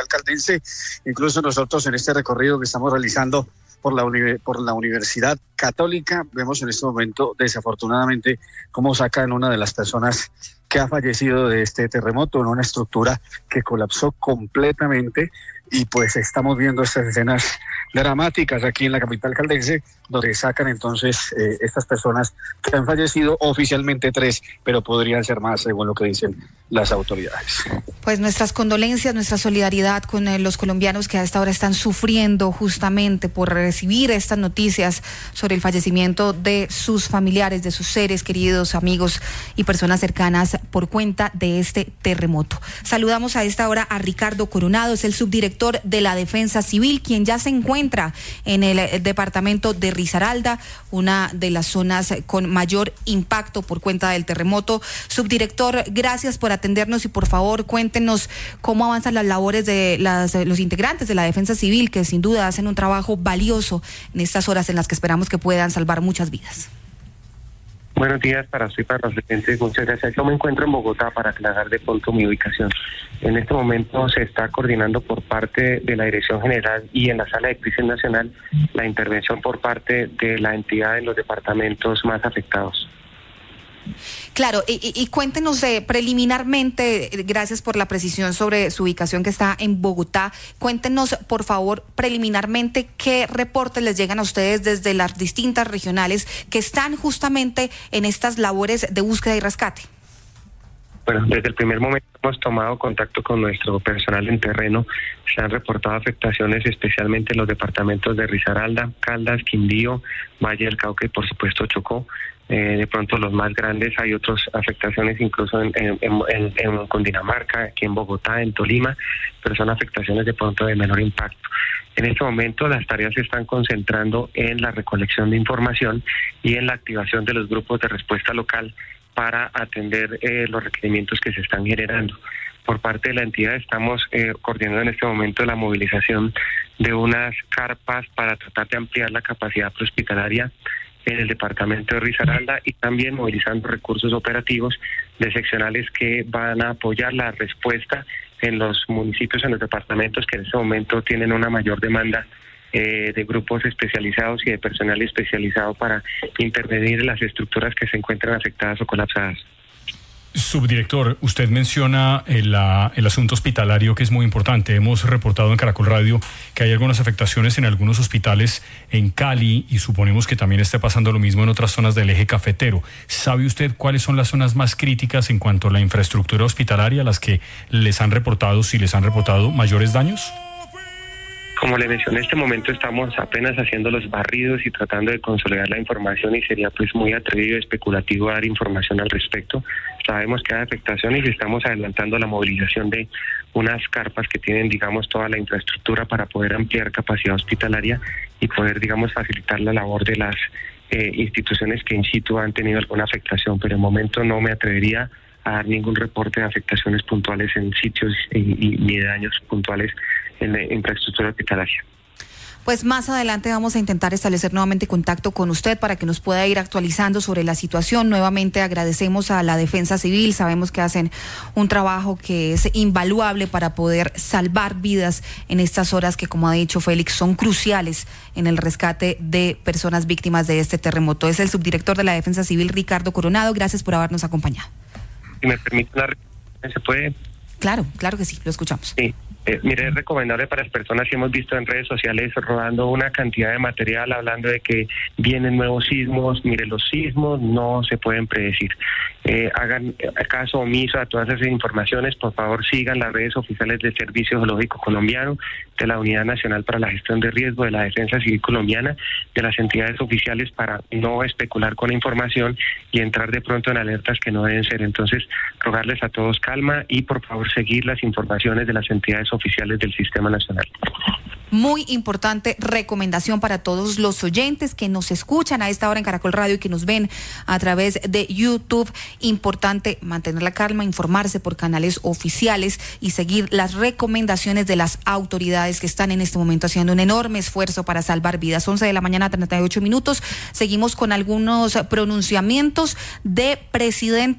caldense. Incluso nosotros en este recorrido que estamos realizando por la Universidad Católica, vemos en este momento, desafortunadamente, cómo sacan una de las personas que ha fallecido de este terremoto en una estructura que colapsó completamente, y pues estamos viendo estas escenas dramáticas aquí en la capital caldense, donde sacan entonces estas personas que han fallecido, oficialmente 3, pero podrían ser más según lo que dicen las autoridades. Pues nuestras condolencias, nuestra solidaridad con los colombianos que a esta hora están sufriendo justamente por recibir estas noticias sobre el fallecimiento de sus familiares, de sus seres queridos, amigos y personas cercanas por cuenta de este terremoto. Saludamos a esta hora a Ricardo Coronado, es el subdirector de la Defensa Civil, quien ya se encuentra en el departamento de Risaralda, una de las zonas con mayor impacto por cuenta del terremoto. Subdirector, gracias por atendernos y por favor cuéntenos cómo avanzan las labores de los integrantes de la Defensa Civil, que sin duda hacen un trabajo valioso en estas horas en las que esperamos que puedan salvar muchas vidas. Buenos días para usted y para los oyentes, muchas gracias. Yo me encuentro en Bogotá para aclarar de pronto mi ubicación. En este momento se está coordinando por parte de la Dirección General y en la Sala de Crisis Nacional la intervención por parte de la entidad en los departamentos más afectados. Claro, y cuéntenos preliminarmente, gracias por la precisión sobre su ubicación que está en Bogotá, cuéntenos por favor preliminarmente qué reportes les llegan a ustedes desde las distintas regionales que están justamente en estas labores de búsqueda y rescate. Bueno, desde el primer momento hemos tomado contacto con nuestro personal en terreno. Se han reportado afectaciones especialmente en los departamentos de Risaralda, Caldas, Quindío, Valle del Cauca y por supuesto Chocó. De pronto los más grandes, hay otras afectaciones incluso en Cundinamarca, aquí en Bogotá, en Tolima, pero son afectaciones de pronto de menor impacto. En este momento las tareas se están concentrando en la recolección de información y en la activación de los grupos de respuesta local para atender los requerimientos que se están generando. Por parte de la entidad estamos coordinando en este momento la movilización de unas carpas para tratar de ampliar la capacidad prehospitalaria en el departamento de Risaralda y también movilizando recursos operativos de seccionales que van a apoyar la respuesta en los municipios, en los departamentos que en este momento tienen una mayor demanda de grupos especializados y de personal especializado para intervenir en las estructuras que se encuentran afectadas o colapsadas. Subdirector, usted menciona el asunto hospitalario, que es muy importante. Hemos reportado en Caracol Radio que hay algunas afectaciones en algunos hospitales en Cali y suponemos que también esté pasando lo mismo en otras zonas del eje cafetero. ¿Sabe usted cuáles son las zonas más críticas en cuanto a la infraestructura hospitalaria, las que les han reportado, si les han reportado mayores daños? Como le mencioné, en este momento estamos apenas haciendo los barridos y tratando de consolidar la información y sería pues muy atrevido y especulativo dar información al respecto. Sabemos que hay afectaciones y estamos adelantando la movilización de unas carpas que tienen, digamos, toda la infraestructura para poder ampliar capacidad hospitalaria y poder, digamos, facilitar la labor de las instituciones que in situ han tenido alguna afectación, pero de momento no me atrevería a dar ningún reporte de afectaciones puntuales en sitios ni de daños puntuales en la infraestructura hospitalaria. Pues más adelante vamos a intentar establecer nuevamente contacto con usted para que nos pueda ir actualizando sobre la situación. Nuevamente agradecemos a la Defensa Civil, sabemos que hacen un trabajo que es invaluable para poder salvar vidas en estas horas que, como ha dicho Félix, son cruciales en el rescate de personas víctimas de este terremoto. Es el subdirector de la Defensa Civil, Ricardo Coronado. Gracias por habernos acompañado. Si me permite ¿se puede? Claro que sí, lo escuchamos. Sí. Mire, es recomendable para las personas que hemos visto en redes sociales rodando una cantidad de material hablando de que vienen nuevos sismos. Mire, los sismos no se pueden predecir. Hagan caso omiso a todas esas informaciones. Por favor, sigan las redes oficiales del Servicio Geológico Colombiano, de la Unidad Nacional para la Gestión de Riesgo, de la Defensa Civil Colombiana, de las entidades oficiales para no especular con la información y entrar de pronto en alertas que no deben ser. Entonces, rogarles a todos calma y por favor seguir las informaciones de las entidades oficiales del Sistema Nacional. Muy importante recomendación para todos los oyentes que nos escuchan a esta hora en Caracol Radio y que nos ven a través de YouTube. Importante mantener la calma, informarse por canales oficiales y seguir las recomendaciones de las autoridades que están en este momento haciendo un enorme esfuerzo para salvar vidas. 11:38 a.m. Seguimos con algunos pronunciamientos de presidentes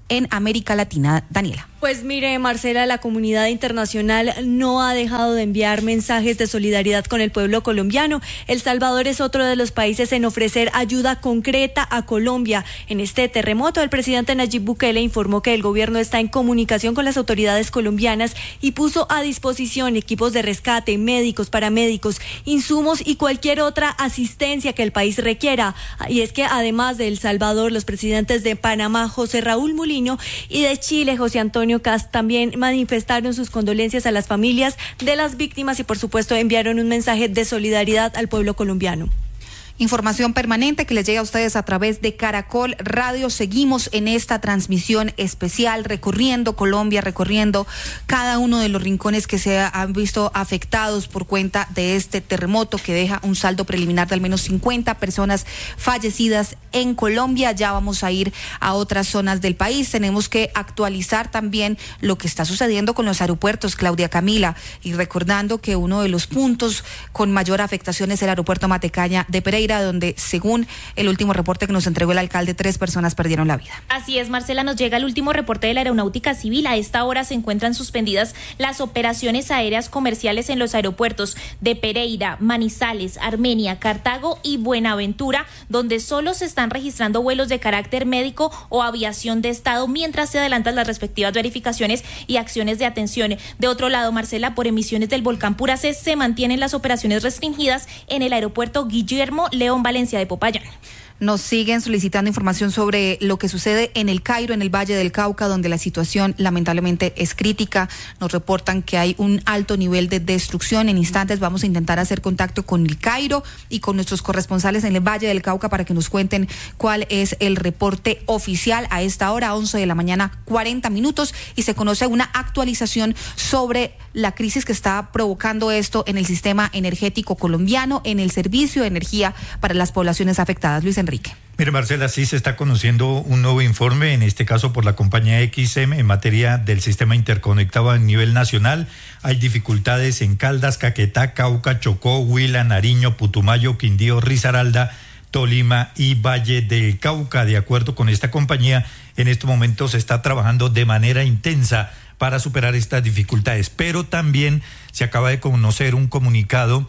en América Latina. Daniela. Pues mire, Marcela, la comunidad internacional no ha dejado de enviar mensajes de solidaridad con el pueblo colombiano. El Salvador es otro de los países en ofrecer ayuda concreta a Colombia. En este terremoto, el presidente Nayib Bukele informó que el gobierno está en comunicación con las autoridades colombianas y puso a disposición equipos de rescate, médicos, paramédicos, insumos y cualquier otra asistencia que el país requiera. Y es que además de El Salvador, los presidentes de Panamá, José Raúl Mulino, y de Chile, José Antonio Kast, también manifestaron sus condolencias a las familias de las víctimas y por supuesto enviaron un mensaje de solidaridad al pueblo colombiano. Información permanente que les llega a ustedes a través de Caracol Radio. Seguimos en esta transmisión especial recorriendo Colombia, recorriendo cada uno de los rincones que se han visto afectados por cuenta de este terremoto que deja un saldo preliminar de al menos 50 personas fallecidas en Colombia. Ya vamos a ir a otras zonas del país. Tenemos que actualizar también lo que está sucediendo con los aeropuertos, Claudia Camila, y recordando que uno de los puntos con mayor afectación es el aeropuerto Matecaña de Pereira, donde según el último reporte que nos entregó el alcalde, 3 personas perdieron la vida. Así es, Marcela, nos llega el último reporte de la Aeronáutica Civil. A esta hora se encuentran suspendidas las operaciones aéreas comerciales en los aeropuertos de Pereira, Manizales, Armenia, Cartago y Buenaventura, donde solo se están registrando vuelos de carácter médico o aviación de Estado, mientras se adelantan las respectivas verificaciones y acciones de atención. De otro lado, Marcela, por emisiones del volcán Puracé se mantienen las operaciones restringidas en el aeropuerto Guillermo León Valencia de Popayán. Nos siguen solicitando información sobre lo que sucede en el Cairo, en el Valle del Cauca, donde la situación lamentablemente es crítica. Nos reportan que hay un alto nivel de destrucción. En instantes vamos a intentar hacer contacto con el Cairo y con nuestros corresponsales en el Valle del Cauca para que nos cuenten cuál es el reporte oficial. A esta hora, 11 de la mañana, 40 minutos, y se conoce una actualización sobre la crisis que está provocando esto en el sistema energético colombiano, en el servicio de energía para las poblaciones afectadas. Luis Enrique. Mire, Marcela, sí se está conociendo un nuevo informe, en este caso por la compañía XM, en materia del sistema interconectado a nivel nacional. Hay dificultades en Caldas, Caquetá, Cauca, Chocó, Huila, Nariño, Putumayo, Quindío, Risaralda, Tolima y Valle del Cauca. De acuerdo con esta compañía, en estos momentos se está trabajando de manera intensa para superar estas dificultades, pero también se acaba de conocer un comunicado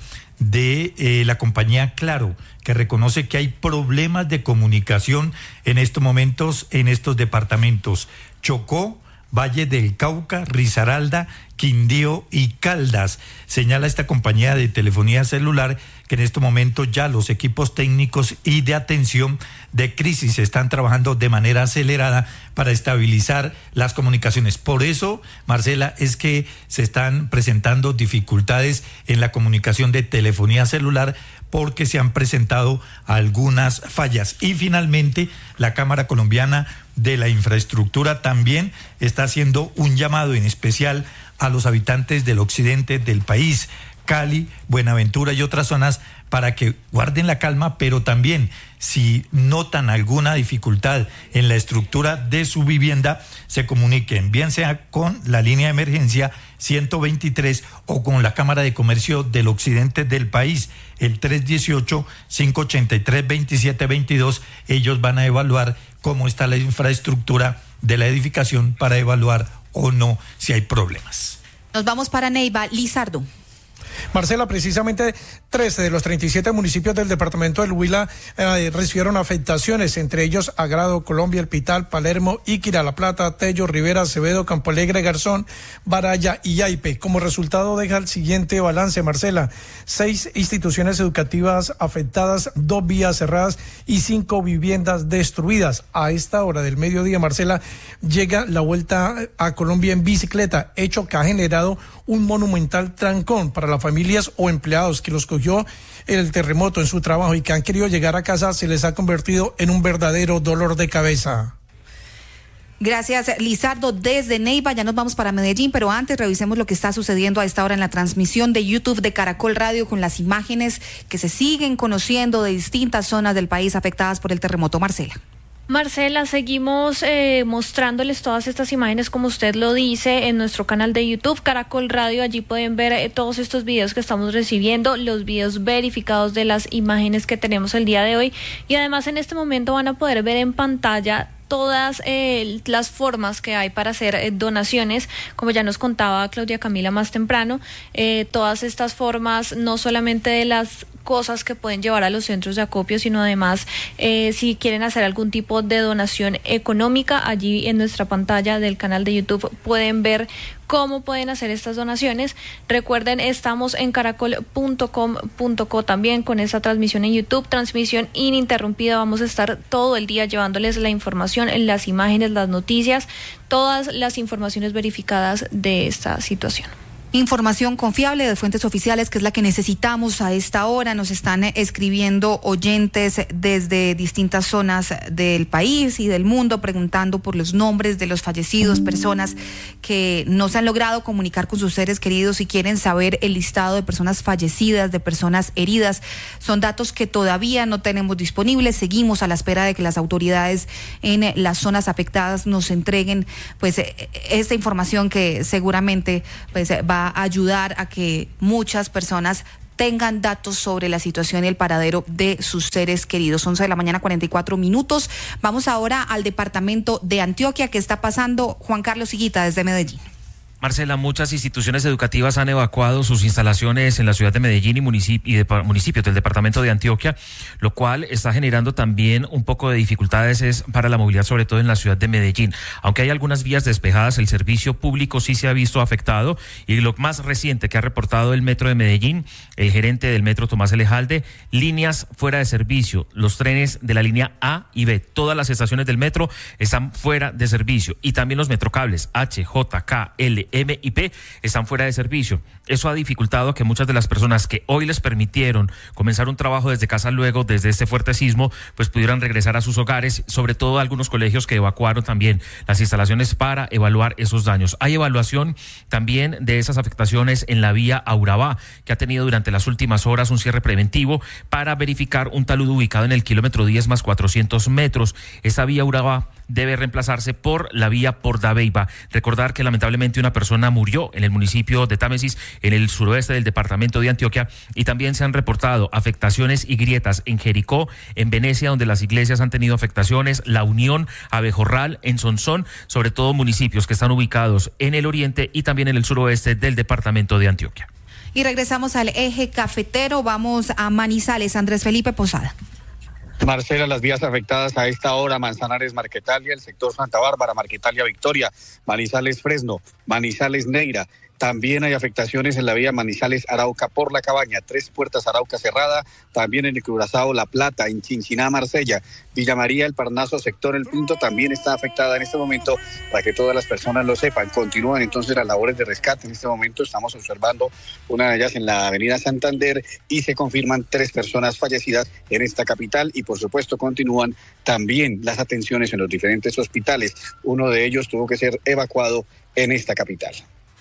de la compañía Claro, que reconoce que hay problemas de comunicación en estos momentos en estos departamentos: Chocó, Valle del Cauca, Risaralda, Quindío y Caldas. Señala esta compañía de telefonía celular que en estos momentos ya los equipos técnicos y de atención de crisis están trabajando de manera acelerada para estabilizar las comunicaciones. Por eso, Marcela, es que se están presentando dificultades en la comunicación de telefonía celular, porque se han presentado algunas fallas. Y finalmente, la Cámara Colombiana de la Infraestructura también está haciendo un llamado en especial a los habitantes del occidente del país, Cali, Buenaventura y otras zonas, para que guarden la calma, pero también si notan alguna dificultad en la estructura de su vivienda, se comuniquen, bien sea con la línea de emergencia 123 o con la Cámara de Comercio del occidente del país, el 318-583-2722. Ellos van a evaluar cómo está la infraestructura de la edificación para evaluar o no si hay problemas. Nos vamos para Neiva. Lizardo. Marcela, precisamente 13 de los 37 municipios del departamento del Huila recibieron afectaciones, entre ellos Agrado, Colombia, El Pital, Palermo, Iquira, La Plata, Tello, Rivera, Acevedo, Campo Alegre, Garzón, Baraya y Yaipe. Como resultado deja el siguiente balance, Marcela: 6 instituciones educativas afectadas, 2 vías cerradas y 5 viviendas destruidas. A esta hora del mediodía, Marcela, llega la vuelta a Colombia en bicicleta, hecho que ha generado un monumental trancón para las familias o empleados que los cogió el terremoto en su trabajo y que han querido llegar a casa. Se les ha convertido en un verdadero dolor de cabeza. Gracias, Lizardo, desde Neiva. Ya nos vamos para Medellín, pero antes revisemos lo que está sucediendo a esta hora en la transmisión de YouTube de Caracol Radio, con las imágenes que se siguen conociendo de distintas zonas del país afectadas por el terremoto. Marcela, seguimos mostrándoles todas estas imágenes, como usted lo dice, en nuestro canal de YouTube, Caracol Radio. Allí pueden ver todos estos videos que estamos recibiendo, los videos verificados de las imágenes que tenemos el día de hoy. Y además en este momento van a poder ver en pantalla todas las formas que hay para hacer donaciones, como ya nos contaba Claudia Camila más temprano, todas estas formas, no solamente de las cosas que pueden llevar a los centros de acopio, sino además si quieren hacer algún tipo de donación económica, allí en nuestra pantalla del canal de YouTube pueden ver cómo pueden hacer estas donaciones. Recuerden, estamos en caracol.com.co también con esta transmisión en YouTube, transmisión ininterrumpida. Vamos a estar todo el día llevándoles la información, las imágenes, las noticias, todas las informaciones verificadas de esta situación. Información confiable de fuentes oficiales, que es la que necesitamos a esta hora. Nos están escribiendo oyentes desde distintas zonas del país y del mundo preguntando por los nombres de los fallecidos, personas que no se han logrado comunicar con sus seres queridos y quieren saber el listado de personas fallecidas, de personas heridas. Son datos que todavía no tenemos disponibles. Seguimos a la espera de que las autoridades en las zonas afectadas nos entreguen pues esta información que seguramente pues va a ayudar a que muchas personas tengan datos sobre la situación y el paradero de sus seres queridos. 11:44 a.m. Vamos ahora al departamento de Antioquia. ¿Qué está pasando? Juan Carlos Higuita desde Medellín. Marcela, muchas instituciones educativas han evacuado sus instalaciones en la ciudad de Medellín y municipios del departamento de Antioquia, lo cual está generando también un poco de dificultades para la movilidad, sobre todo en la ciudad de Medellín. Aunque hay algunas vías despejadas, el servicio público sí se ha visto afectado, y lo más reciente que ha reportado el Metro de Medellín, el gerente del Metro, Tomás Elejalde, líneas fuera de servicio, los trenes de la línea A y B, todas las estaciones del metro están fuera de servicio, y también los metrocables H, J, K, L, M y P están fuera de servicio. Eso ha dificultado que muchas de las personas que hoy les permitieron comenzar un trabajo desde casa luego, desde este fuerte sismo, pues pudieran regresar a sus hogares, sobre todo algunos colegios que evacuaron también las instalaciones para evaluar esos daños. Hay evaluación también de esas afectaciones en la vía Aurabá, que ha tenido durante las últimas horas un cierre preventivo para verificar un talud ubicado en el kilómetro 10 más 400 metros. Esa vía Aurabá debe reemplazarse por la vía Pordabeiba. Recordar que lamentablemente una persona murió en el municipio de Támesis, en el suroeste del departamento de Antioquia, y también se han reportado afectaciones y grietas en Jericó, en Venecia, donde las iglesias han tenido afectaciones, La Unión, Abejorral, en Sonsón, sobre todo municipios que están ubicados en el oriente y también en el suroeste del departamento de Antioquia. Y regresamos al eje cafetero, vamos a Manizales. Andrés Felipe Posada. Marcela, las vías afectadas a esta hora: Manzanares, Marquetalia, el sector Santa Bárbara, Marquetalia, Victoria, Manizales, Fresno, Manizales, Neira. También hay afectaciones en la vía Manizales Arauca por La Cabaña, Tres Puertas Arauca cerrada, también en el Curazao La Plata, en Chinchiná, Marsella, Villa María, El Parnaso, sector El Pinto también está afectada en este momento, para que todas las personas lo sepan. Continúan entonces las labores de rescate. En este momento estamos observando una de ellas en la avenida Santander y se confirman 3 personas fallecidas en esta capital, y por supuesto continúan también las atenciones en los diferentes hospitales. Uno de ellos tuvo que ser evacuado en esta capital.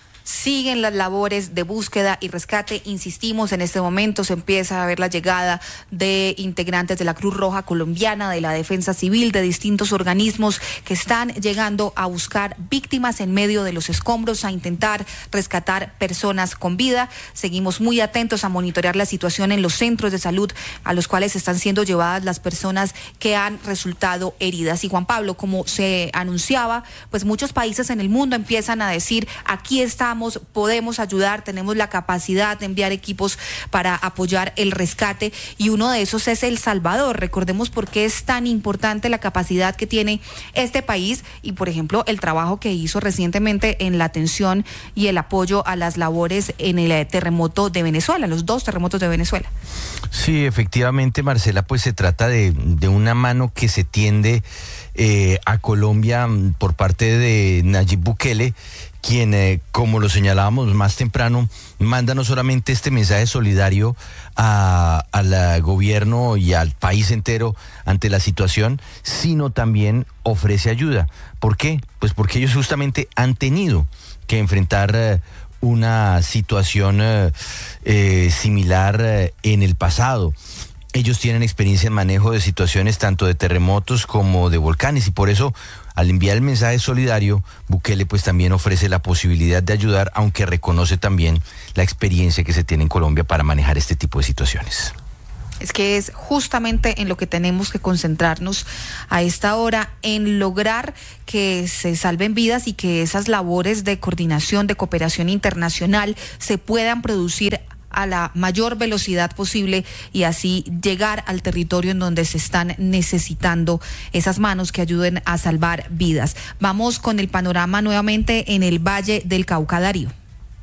Siguen las labores de búsqueda y rescate. Insistimos, en este momento se empieza a ver la llegada de integrantes de la Cruz Roja Colombiana, de la Defensa Civil, de distintos organismos que están llegando a buscar víctimas en medio de los escombros, a intentar rescatar personas con vida. Seguimos muy atentos a monitorear la situación en los centros de salud a los cuales están siendo llevadas las personas que han resultado heridas. Y Juan Pablo, como se anunciaba, pues muchos países en el mundo empiezan a decir: aquí estamos, podemos ayudar, tenemos la capacidad de enviar equipos para apoyar el rescate, y uno de esos es El Salvador. Recordemos por qué es tan importante la capacidad que tiene este país y, por ejemplo, el trabajo que hizo recientemente en la atención y el apoyo a las labores en el terremoto de Venezuela, los 2 terremotos de Venezuela. Sí, efectivamente, Marcela, pues se trata de una mano que se tiende a Colombia por parte de Nayib Bukele, quien, como lo señalábamos más temprano, manda no solamente este mensaje solidario al gobierno y al país entero ante la situación, sino también ofrece ayuda. ¿Por qué? Pues porque ellos justamente han tenido que enfrentar una situación similar en el pasado. Ellos tienen experiencia en manejo de situaciones tanto de terremotos como de volcanes, y por eso, al enviar el mensaje solidario, Bukele pues también ofrece la posibilidad de ayudar, aunque reconoce también la experiencia que se tiene en Colombia para manejar este tipo de situaciones. Es que es justamente en lo que tenemos que concentrarnos a esta hora, en lograr que se salven vidas y que esas labores de coordinación, de cooperación internacional se puedan producir a la mayor velocidad posible y así llegar al territorio en donde se están necesitando esas manos que ayuden a salvar vidas. Vamos con el panorama nuevamente en el Valle del Cauca, Darío.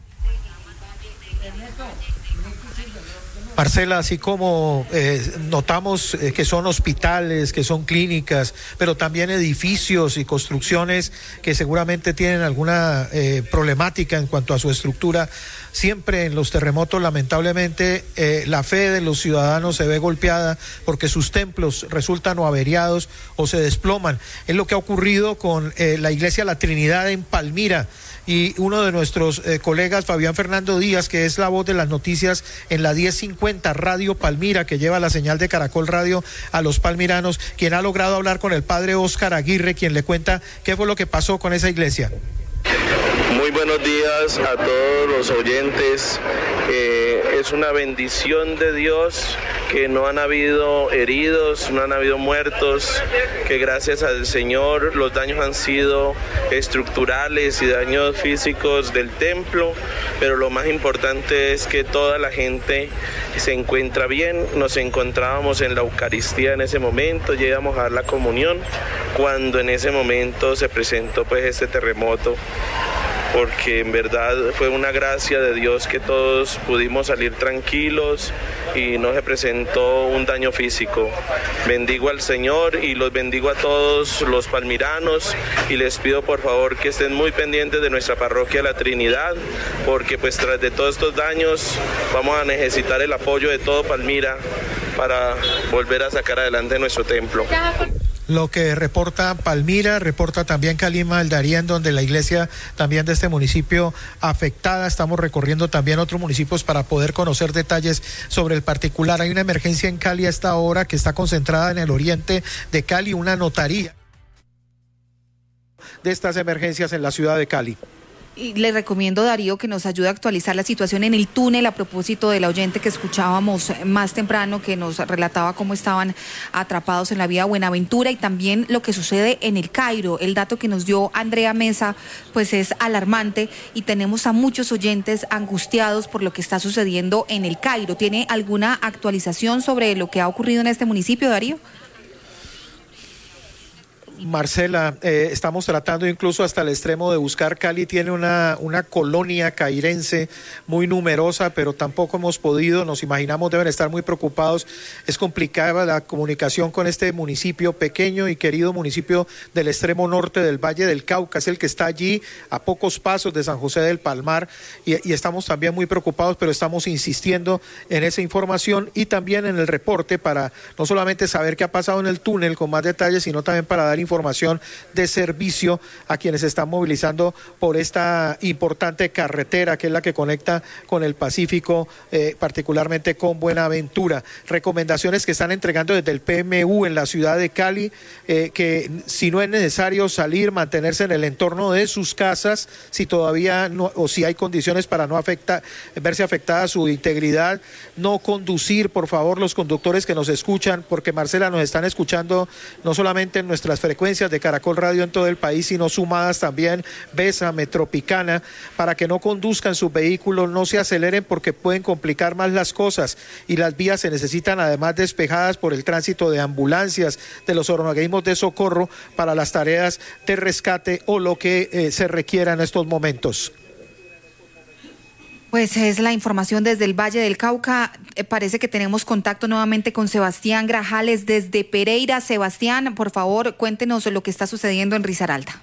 Marcela, así como notamos que son hospitales, que son clínicas, pero también edificios y construcciones que seguramente tienen alguna problemática en cuanto a su estructura, siempre en los terremotos, lamentablemente, la fe de los ciudadanos se ve golpeada porque sus templos resultan o averiados o se desploman. Es lo que ha ocurrido con la Iglesia La Trinidad en Palmira. Y uno de nuestros colegas, Fabián Fernando Díaz, que es la voz de las noticias en la 1050 Radio Palmira, que lleva la señal de Caracol Radio a los palmiranos, quien ha logrado hablar con el padre Óscar Aguirre, quien le cuenta qué fue lo que pasó con esa iglesia. Muy buenos días a todos los oyentes. Es una bendición de Dios que no han habido heridos, no han habido muertos, que gracias al Señor los daños han sido estructurales y daños físicos del templo, pero lo más importante es que toda la gente se encuentra bien. Nos encontrábamos en la Eucaristía en ese momento, llegamos a dar la comunión, cuando en ese momento se presentó pues este terremoto, porque en verdad fue una gracia de Dios que todos pudimos salir tranquilos y no se presentó un daño físico. Bendigo al Señor y los bendigo a todos los palmiranos y les pido por favor que estén muy pendientes de nuestra parroquia La Trinidad, porque pues tras de todos estos daños vamos a necesitar el apoyo de todo Palmira para volver a sacar adelante nuestro templo. Lo que reporta Palmira, reporta también Calima del Darién, donde la iglesia también de este municipio afectada. Estamos recorriendo también otros municipios para poder conocer detalles sobre el particular. Hay una emergencia en Cali a esta hora que está concentrada en el oriente de Cali, una notaría de estas emergencias en la ciudad de Cali. Y le recomiendo, Darío, que nos ayude a actualizar la situación en el túnel a propósito del oyente que escuchábamos más temprano, que nos relataba cómo estaban atrapados en la vía Buenaventura, y también lo que sucede en el Cairo. El dato que nos dio Andrea Mesa pues es alarmante y tenemos a muchos oyentes angustiados por lo que está sucediendo en el Cairo. ¿Tiene alguna actualización sobre lo que ha ocurrido en este municipio, Darío? Marcela, estamos tratando incluso hasta el extremo de buscar. Cali tiene una colonia cairense muy numerosa, pero tampoco hemos podido, nos imaginamos deben estar muy preocupados. Es complicada la comunicación con este municipio, pequeño y querido municipio del extremo norte del Valle del Cauca, es el que está allí a pocos pasos de San José del Palmar, y estamos también muy preocupados, pero estamos insistiendo en esa información y también en el reporte para no solamente saber qué ha pasado en el túnel con más detalles, sino también para dar información de servicio a quienes se están movilizando por esta importante carretera que es la que conecta con el Pacífico, particularmente con Buenaventura. Recomendaciones que están entregando desde el PMU en la ciudad de Cali, que si no es necesario salir, mantenerse en el entorno de sus casas, si todavía no, o si hay condiciones para no verse afectada su integridad, no conducir, por favor, los conductores que nos escuchan, porque Marcela, nos están escuchando no solamente en nuestras frecuencias de Caracol Radio en todo el país, sino sumadas también Besa, Metropicana, para que no conduzcan sus vehículos, no se aceleren porque pueden complicar más las cosas, y las vías se necesitan además despejadas por el tránsito de ambulancias, de los organismos de socorro para las tareas de rescate o lo que se requiera en estos momentos. Pues es la información desde el Valle del Cauca. Parece que tenemos contacto nuevamente con Sebastián Grajales desde Pereira. Sebastián, por favor, cuéntenos lo que está sucediendo en Risaralda.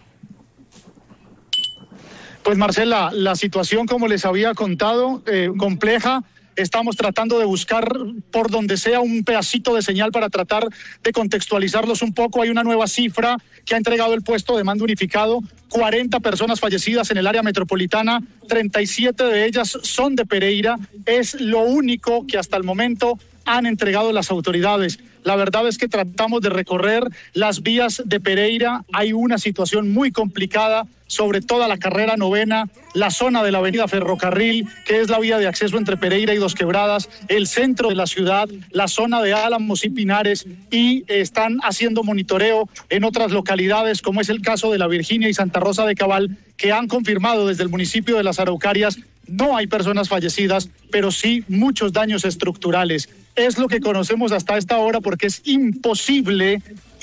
Pues Marcela, la situación, como les había contado, compleja. Estamos tratando de buscar por donde sea un pedacito de señal para tratar de contextualizarlos un poco. Hay una nueva cifra que ha entregado el puesto de mando unificado: 40 personas fallecidas en el área metropolitana, 37 de ellas son de Pereira. Es lo único que hasta el momento han entregado las autoridades. La verdad es que tratamos de recorrer las vías de Pereira. Hay una situación muy complicada sobre toda la carrera 9, la zona de la avenida Ferrocarril, que es la vía de acceso entre Pereira y Dos Quebradas, el centro de la ciudad, la zona de Álamos y Pinares, y están haciendo monitoreo en otras localidades, como es el caso de La Virginia y Santa Rosa de Cabal, que han confirmado desde el municipio de Las Araucarias. No hay personas fallecidas, pero sí muchos daños estructurales. Es lo que conocemos hasta esta hora, porque es imposible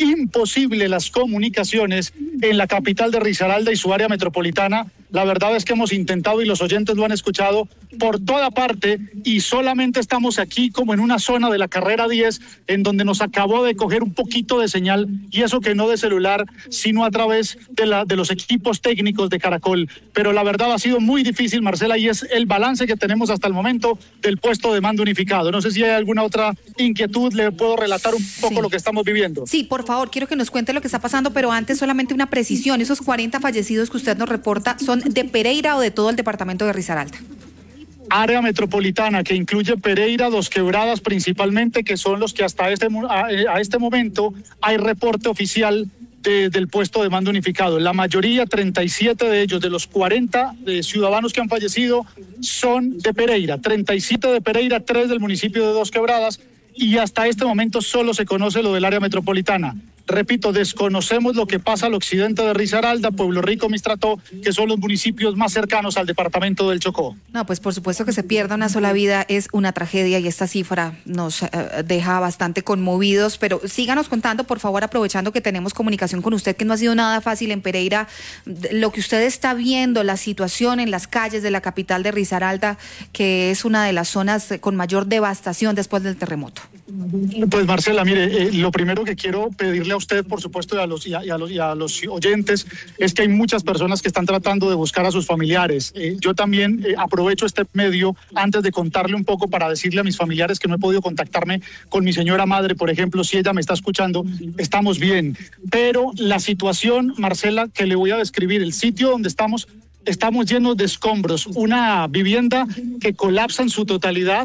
las comunicaciones en la capital de Risaralda y su área metropolitana. La verdad es que hemos intentado, y los oyentes lo han escuchado, por toda parte, y solamente estamos aquí como en una zona de la carrera 10, en donde nos acabó de coger un poquito de señal, y eso que no de celular, sino a través de los equipos técnicos de Caracol. Pero la verdad ha sido muy difícil, Marcela, y es el balance que tenemos hasta el momento del puesto de mando unificado. No sé si hay alguna otra inquietud, le puedo relatar un poco lo que estamos viviendo. Sí, por favor, quiero que nos cuente lo que está pasando, pero antes solamente una precisión. ¿Esos 40 fallecidos que usted nos reporta son de Pereira o de todo el departamento de Risaralda? Área metropolitana, que incluye Pereira, Dos Quebradas principalmente, que son los que hasta a este momento hay reporte oficial del puesto de mando unificado. La mayoría, 37 de ellos, de los 40 ciudadanos que han fallecido, son de Pereira. 37 de Pereira, 3 del municipio de Dos Quebradas, y hasta este momento solo se conoce lo del área metropolitana. Repito, desconocemos lo que pasa al occidente de Risaralda, Pueblo Rico, Mistrató, que son los municipios más cercanos al departamento del Chocó. No, pues por supuesto que se pierda una sola vida es una tragedia, y esta cifra nos deja bastante conmovidos, pero síganos contando, por favor, aprovechando que tenemos comunicación con usted, que no ha sido nada fácil en Pereira, lo que usted está viendo, la situación en las calles de la capital de Risaralda, que es una de las zonas con mayor devastación después del terremoto. Pues Marcela, mire, lo primero que quiero pedirle a usted, por supuesto, y a los oyentes, es que hay muchas personas que están tratando de buscar a sus familiares. Yo también aprovecho este medio antes de contarle un poco para decirle a mis familiares que no he podido contactarme con mi señora madre, por ejemplo, si ella me está escuchando, estamos bien. Pero la situación, Marcela, que le voy a describir, el sitio donde estamos llenos de escombros, una vivienda que colapsa en su totalidad.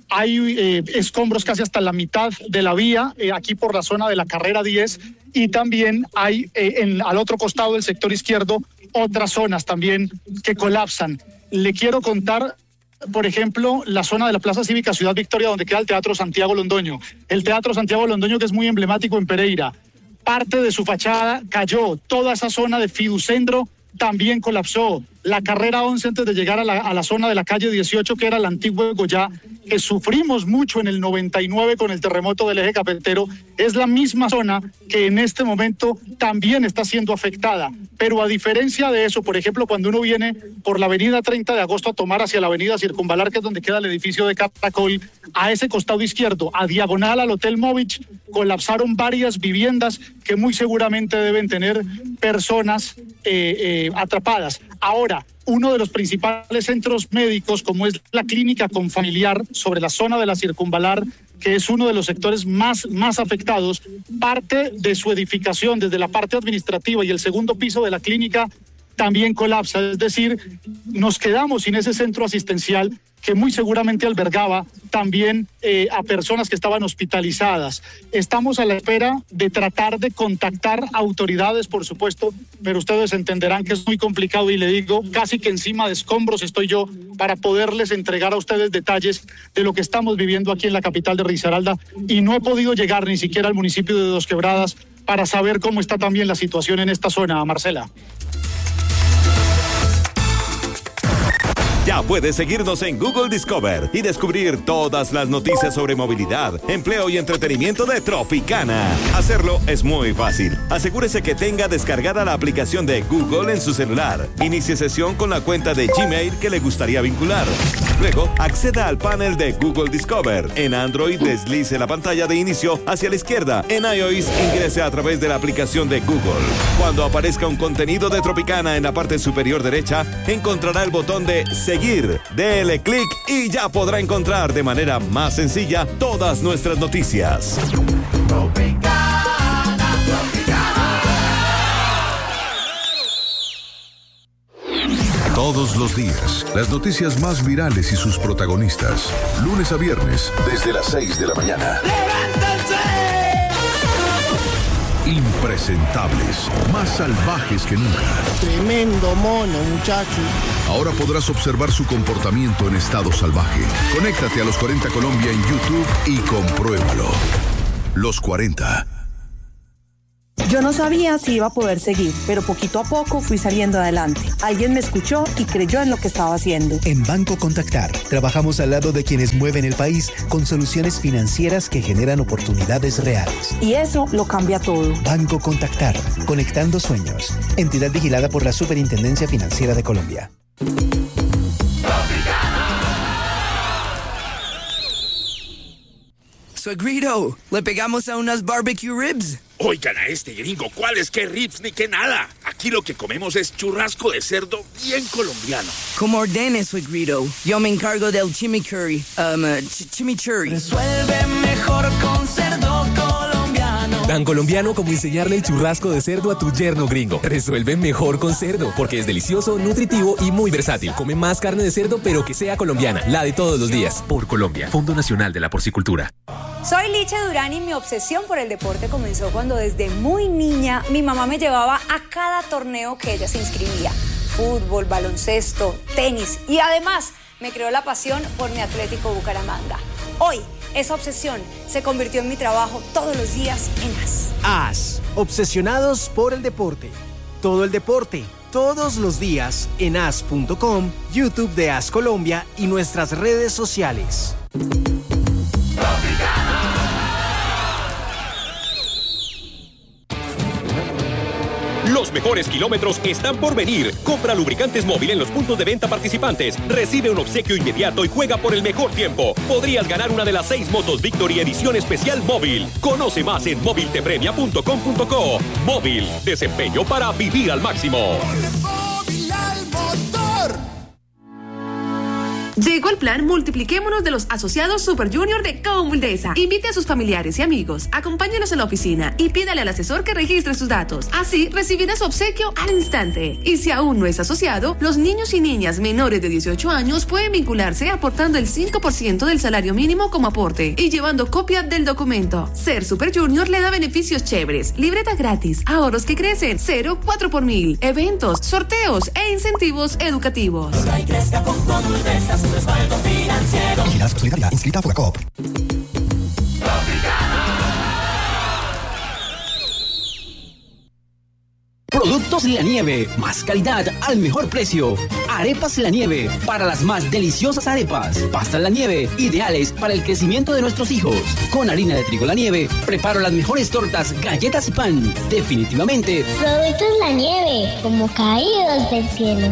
Hay escombros casi hasta la mitad de la vía, aquí por la zona de la carrera 10, y también hay al otro costado del sector izquierdo otras zonas también que colapsan. Le quiero contar, por ejemplo, la zona de la Plaza Cívica Ciudad Victoria, donde queda el Teatro Santiago Londoño. El Teatro Santiago Londoño, que es muy emblemático en Pereira. Parte de su fachada cayó, toda esa zona de Fiducentro también colapsó. La carrera 11, antes de llegar a la zona de la calle 18, que era la antigua Goya, que sufrimos mucho en el 99 con el terremoto del eje cafetero, es la misma zona que en este momento también está siendo afectada. Pero a diferencia de eso, por ejemplo, cuando uno viene por la avenida 30 de agosto a tomar hacia la avenida Circunvalar, que es donde queda el edificio de Caracol, a ese costado izquierdo, a diagonal al Hotel Movich, colapsaron varias viviendas que muy seguramente deben tener personas atrapadas. Ahora, uno de los principales centros médicos, como es la Clínica Confamiliar, sobre la zona de la Circunvalar, que es uno de los sectores más afectados, parte de su edificación, desde la parte administrativa y el segundo piso de la clínica, también colapsa. Es decir, nos quedamos sin ese centro asistencial que muy seguramente albergaba también a personas que estaban hospitalizadas. Estamos a la espera de tratar de contactar autoridades, por supuesto, pero ustedes entenderán que es muy complicado, y le digo, casi que encima de escombros estoy yo para poderles entregar a ustedes detalles de lo que estamos viviendo aquí en la capital de Risaralda, y no he podido llegar ni siquiera al municipio de Dos Quebradas para saber cómo está también la situación en esta zona, Marcela. Ya puedes seguirnos en Google Discover y descubrir todas las noticias sobre movilidad, empleo y entretenimiento de Tropicana. Hacerlo es muy fácil. Asegúrese que tenga descargada la aplicación de Google en su celular. Inicie sesión con la cuenta de Gmail que le gustaría vincular. Luego, acceda al panel de Google Discover. En Android, deslice la pantalla de inicio hacia la izquierda. En iOS, ingrese a través de la aplicación de Google. Cuando aparezca un contenido de Tropicana en la parte superior derecha, encontrará el botón de seguir. Dele clic y ya podrá encontrar de manera más sencilla todas nuestras noticias. Todos los días, las noticias más virales y sus protagonistas. Lunes a viernes, desde las 6 de la mañana. ¡Levántense! impresentables, más salvajes que nunca. Tremendo mono, muchacho. Ahora podrás observar su comportamiento en estado salvaje. Conéctate a Los 40 Colombia en YouTube y compruébalo. Los 40. Yo no sabía si iba a poder seguir, pero poquito a poco fui saliendo adelante. Alguien me escuchó y creyó en lo que estaba haciendo. En Banco Contactar, trabajamos al lado de quienes mueven el país con soluciones financieras que generan oportunidades reales. Y eso lo cambia todo. Banco Contactar, conectando sueños. Entidad vigilada por la Superintendencia Financiera de Colombia. Suegrito, ¿le pegamos a unas barbecue ribs? Oigan a este gringo, ¿cuáles qué ribs ni qué nada? Aquí lo que comemos es churrasco de cerdo bien colombiano. Como ordene, suegrito. Yo me encargo del chimichurri. Chimichurri. Resuelve mejor con cerdo colombiano. Tan colombiano como enseñarle el churrasco de cerdo a tu yerno gringo. Resuelve mejor con cerdo, porque es delicioso, nutritivo y muy versátil. Come más carne de cerdo, pero que sea colombiana, la de todos los días. Por Colombia, Fondo Nacional de la Porcicultura. Soy Liche Durán y mi obsesión por el deporte comenzó cuando desde muy niña mi mamá me llevaba a cada torneo que ella se inscribía. Fútbol, baloncesto, tenis y además me creó la pasión por mi Atlético Bucaramanga. Hoy, esa obsesión se convirtió en mi trabajo todos los días en AS. AS, obsesionados por el deporte. Todo el deporte, todos los días en as.com, YouTube de AS Colombia y nuestras redes sociales. Los mejores kilómetros están por venir. Compra lubricantes móvil en los puntos de venta participantes. Recibe un obsequio inmediato y juega por el mejor tiempo. Podrías ganar una de las 6 motos Victory edición especial móvil. Conoce más en moviltepremia.com.co. Móvil, desempeño para vivir al máximo. Llegó el plan Multipliquémonos de los asociados Super Junior de Comuldesa. Invite a sus familiares y amigos, acompáñenos a la oficina y pídale al asesor que registre sus datos. Así recibirá su obsequio al instante. Y si aún no es asociado, los niños y niñas menores de 18 años pueden vincularse aportando el 5% del salario mínimo como aporte y llevando copia del documento. Ser Super Junior le da beneficios chéveres, libreta gratis, ahorros que crecen, 0,4/1000, eventos, sorteos e incentivos educativos. Crezca con Comuldesa, su respaldo financiero. Vigilada Solidaria, inscrita a Fogacoop. Productos La Nieve, más calidad al mejor precio. Arepas La Nieve, para las más deliciosas arepas. Pastas La Nieve, ideales para el crecimiento de nuestros hijos. Con harina de trigo La Nieve, preparo las mejores tortas, galletas y pan. Definitivamente. Productos La Nieve, como caídos del cielo.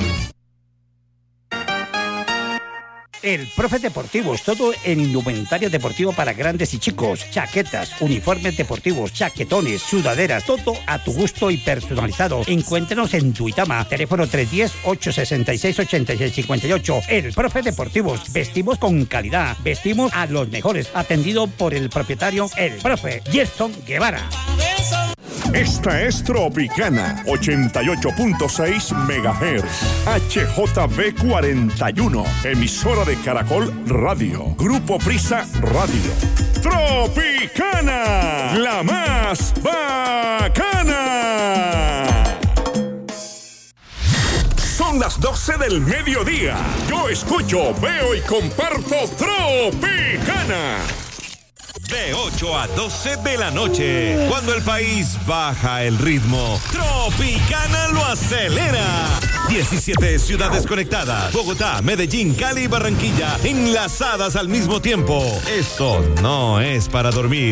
El Profe Deportivo es todo en indumentaria deportivo para grandes y chicos. Chaquetas, uniformes deportivos, chaquetones, sudaderas, todo a tu gusto y personalizado. Encuéntrenos en Duitama, teléfono 310-866-8658. El Profe Deportivos, vestimos con calidad, vestimos a los mejores. Atendido por el propietario, el Profe Gerson Guevara. Esta es Tropicana, 88.6 MHz, HJB 41, emisora de Caracol Radio, Grupo Prisa Radio. Tropicana, la más bacana. Son las 12 del mediodía. Yo escucho, veo y comparto Tropicana. De 8 a 12 de la noche, cuando el país baja el ritmo, Tropicana lo acelera. 17 ciudades conectadas, Bogotá, Medellín, Cali y Barranquilla, enlazadas al mismo tiempo. Esto no es para dormir.